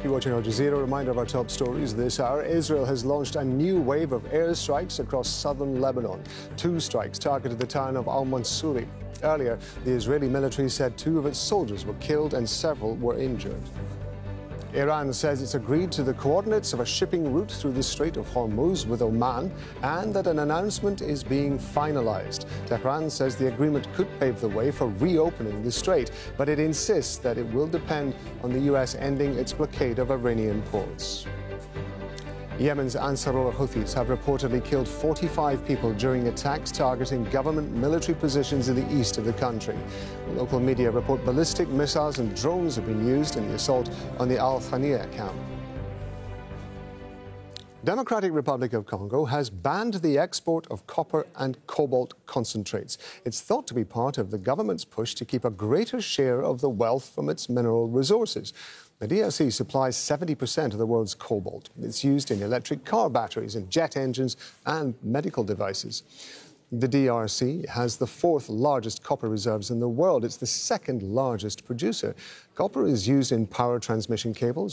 You're watching Al Jazeera. Reminder of our top stories this hour. Israel has launched a new wave of airstrikes across southern Lebanon. 2 strikes targeted the town of Al-Mansouri. Earlier, the Israeli military said 2 of its soldiers were killed and several were injured. Iran says it's agreed to the coordinates of a shipping route through the Strait of Hormuz with Oman and that an announcement is being finalized. Tehran says the agreement could pave the way for reopening the strait, but it insists that it will depend on the U.S. ending its blockade of Iranian ports. Yemen's Ansarullah Houthis have reportedly killed 45 people during attacks targeting government military positions in the east of the country. Local media report ballistic missiles and drones have been used in the assault on the Al Thaniya camp. Democratic Republic of Congo has banned the export of copper and cobalt concentrates. It's thought to be part of the government's push to keep a greater share of the wealth from its mineral resources. The DRC supplies 70% of the world's cobalt. It's used in electric car batteries and jet engines and medical devices. The DRC has the 4th largest copper reserves in the world. It's the 2nd largest producer. Copper is used in power transmission cables,